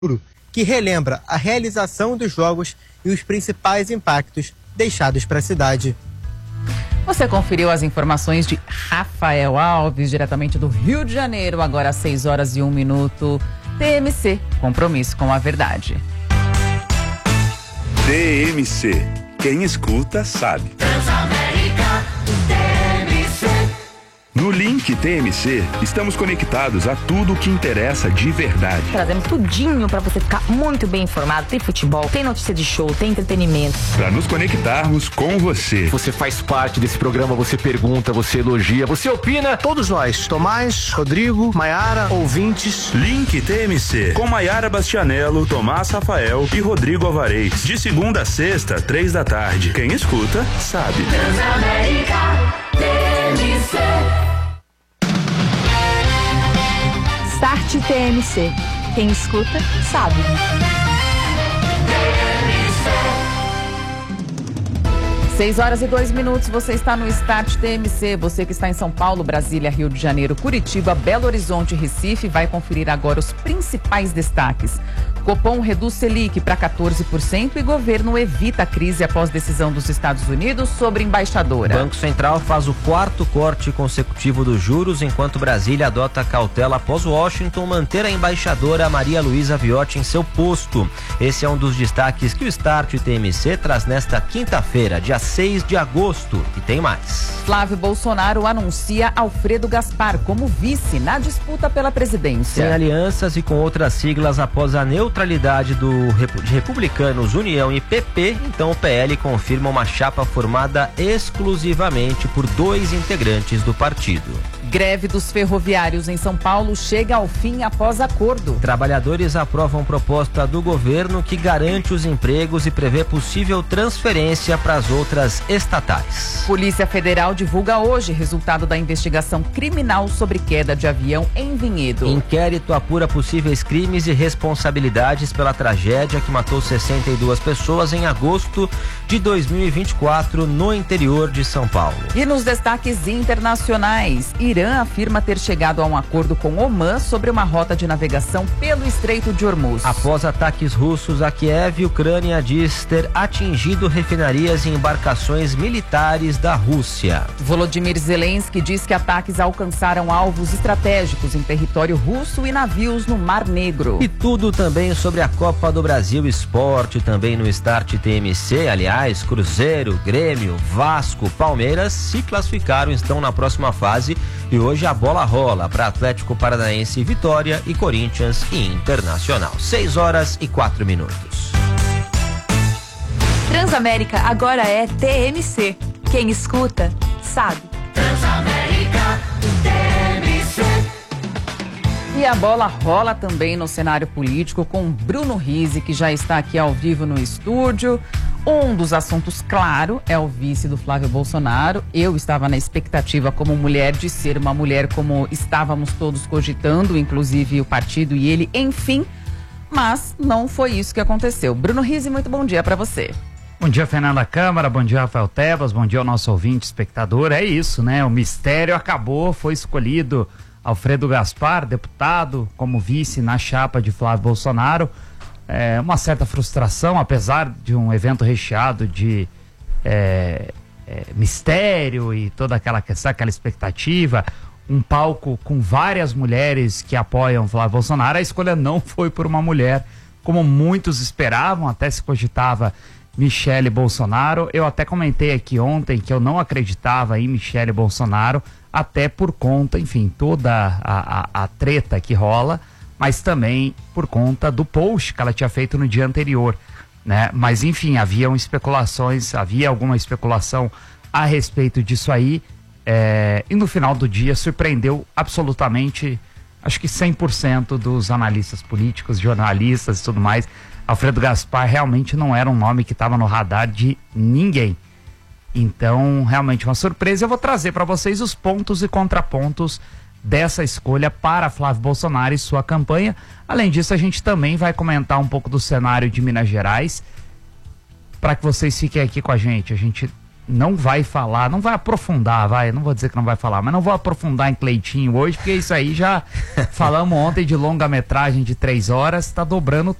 que relembra a realização dos jogos e os principais impactos deixados para a cidade. Você conferiu as informações de Rafael Alves, diretamente do Rio de Janeiro, agora às 6h01. TMC, compromisso com a verdade. TMC, quem escuta sabe. Transamérica, TMC. No Link TMC, estamos conectados a tudo o que interessa de verdade. Trazemos tudinho pra você ficar muito bem informado. Tem futebol, tem notícia de show, tem entretenimento. Para nos conectarmos com você. Você faz parte desse programa, você pergunta, você elogia, você opina. Todos nós, Tomás, Rodrigo, Maiara, ouvintes. Link TMC, com Maiara Bastianello, Tomás Rafael e Rodrigo Alvarez. De segunda a sexta, 15h. Quem escuta, sabe. Transamérica, TMC. Start TMC. Quem escuta, sabe. 6h02, você está no Start TMC. Você que está em São Paulo, Brasília, Rio de Janeiro, Curitiba, Belo Horizonte e Recife vai conferir agora os principais destaques. Copom reduz Selic para 14% e governo evita a crise após decisão dos Estados Unidos sobre embaixadora. Banco Central faz o 4º corte consecutivo dos juros, enquanto Brasília adota cautela após Washington manter a embaixadora Maria Luísa Viotti em seu posto. Esse é um dos destaques que o Start TMC traz nesta quinta-feira, dia 6 de agosto. E tem mais. Flávio Bolsonaro anuncia Alfredo Gaspar como vice na disputa pela presidência. Sem alianças e com outras siglas após a neutralidade de Republicanos, União e PP, então o PL confirma uma chapa formada exclusivamente por 2 integrantes do partido. Greve dos ferroviários em São Paulo chega ao fim após acordo. Trabalhadores aprovam proposta do governo que garante os empregos e prevê possível transferência para as outras estatais. Polícia Federal divulga hoje resultado da investigação criminal sobre queda de avião em Vinhedo. Inquérito apura possíveis crimes e responsabilidades pela tragédia que matou 62 pessoas em agosto de 2024 no interior de São Paulo. E nos destaques internacionais, Irã afirma ter chegado a um acordo com Omã sobre uma rota de navegação pelo Estreito de Hormuz. Após ataques russos a Kiev, Ucrânia diz ter atingido refinarias e embarcações militares da Rússia. Volodymyr Zelensky diz que ataques alcançaram alvos estratégicos em território russo e navios no Mar Negro. E tudo também sobre a Copa do Brasil Esporte, também no Start TMC. Aliás, Cruzeiro, Grêmio, Vasco, Palmeiras se classificaram, estão na próxima fase. E hoje a bola rola para Atlético Paranaense, Vitória e Corinthians e Internacional. 6h04. Transamérica agora é TMC. Quem escuta, sabe. Transamérica, TMC. E a bola rola também no cenário político com Bruno Rizzi, que já está aqui ao vivo no estúdio. Um dos assuntos, claro, é o vice do Flávio Bolsonaro. Eu estava na expectativa como mulher de ser uma mulher como estávamos todos cogitando, inclusive o partido e ele, enfim. Mas não foi isso que aconteceu. Bruno Rizzi, muito bom dia para você. Bom dia, Fernanda Câmara, bom dia, Rafael Tebas, bom dia ao nosso ouvinte, espectador. É isso, né? O mistério acabou, foi escolhido Alfredo Gaspar, deputado, como vice na chapa de Flávio Bolsonaro. Uma certa frustração, apesar de um evento recheado de mistério e toda aquela questão, aquela expectativa, um palco com várias mulheres que apoiam Flávio Bolsonaro. A escolha não foi por uma mulher, como muitos esperavam, até se cogitava Michele Bolsonaro. Eu até comentei aqui ontem que eu não acreditava em Michele Bolsonaro, até por conta, enfim, toda a treta que rola, mas também por conta do post que ela tinha feito no dia anterior, né? Mas enfim, havia alguma especulação a respeito disso aí, e no final do dia surpreendeu absolutamente, acho que 100% dos analistas políticos, jornalistas e tudo mais. Alfredo Gaspar realmente não era um nome que estava no radar de ninguém. Então, realmente uma surpresa. Eu vou trazer para vocês os pontos e contrapontos dessa escolha para Flávio Bolsonaro e sua campanha. Além disso, a gente também vai comentar um pouco do cenário de Minas Gerais, para que vocês fiquem aqui com a gente. A gente não vai falar, não vai aprofundar, não vou dizer que não vai falar, mas não vou aprofundar em Cleitinho hoje, porque isso aí já falamos ontem de longa-metragem de 3 horas, tá dobrando